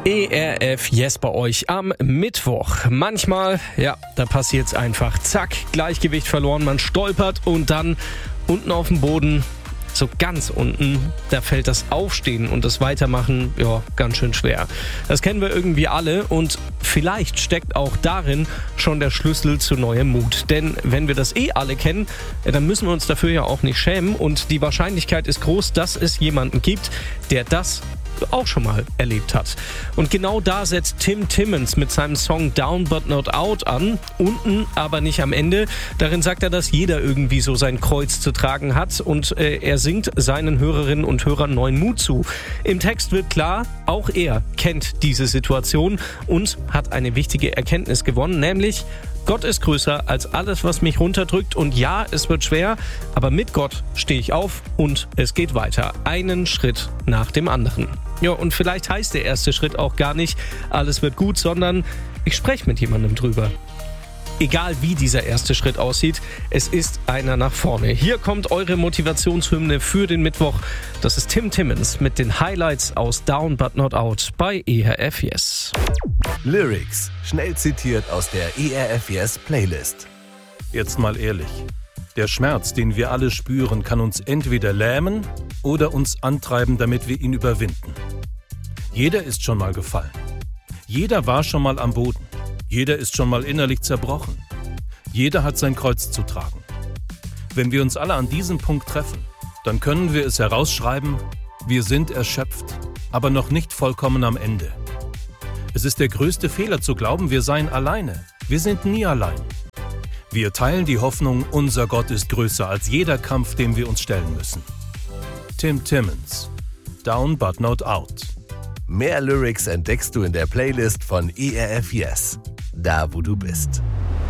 ERF Yes bei euch am Mittwoch. Manchmal, da passiert's einfach. Zack, Gleichgewicht verloren, man stolpert und dann unten auf dem Boden, so ganz unten, da fällt das Aufstehen und das Weitermachen, ganz schön schwer. Das kennen wir irgendwie alle und vielleicht steckt auch darin schon der Schlüssel zu neuem Mut. Denn wenn wir das alle kennen, dann müssen wir uns dafür ja auch nicht schämen und die Wahrscheinlichkeit ist groß, dass es jemanden gibt, der das auch schon mal erlebt hat. Und genau da setzt Tim Timmons mit seinem Song Down But Not Out an. Unten, aber nicht am Ende. Darin sagt er, dass jeder irgendwie so sein Kreuz zu tragen hat und er singt seinen Hörerinnen und Hörern neuen Mut zu. Im Text wird klar, auch er kennt diese Situation und hat eine wichtige Erkenntnis gewonnen, nämlich Gott ist größer als alles, was mich runterdrückt und ja, es wird schwer, aber mit Gott stehe ich auf und es geht weiter. Einen Schritt nach dem anderen. Ja, und vielleicht heißt der erste Schritt auch gar nicht, alles wird gut, sondern ich spreche mit jemandem drüber. Egal wie dieser erste Schritt aussieht, es ist einer nach vorne. Hier kommt eure Motivationshymne für den Mittwoch. Das ist Tim Timmons mit den Highlights aus Down But Not Out bei ERF Yes. Lyrics, schnell zitiert aus der ERF Yes Playlist. Jetzt mal ehrlich. Der Schmerz, den wir alle spüren, kann uns entweder lähmen oder uns antreiben, damit wir ihn überwinden. Jeder ist schon mal gefallen. Jeder war schon mal am Boden. Jeder ist schon mal innerlich zerbrochen. Jeder hat sein Kreuz zu tragen. Wenn wir uns alle an diesem Punkt treffen, dann können wir es herausschreiben, wir sind erschöpft, aber noch nicht vollkommen am Ende. Es ist der größte Fehler zu glauben, wir seien alleine. Wir sind nie allein. Wir teilen die Hoffnung, unser Gott ist größer als jeder Kampf, dem wir uns stellen müssen. Tim Timmons, Down But Not Out. Mehr Lyrics entdeckst du in der Playlist von ERF Yes, da wo du bist.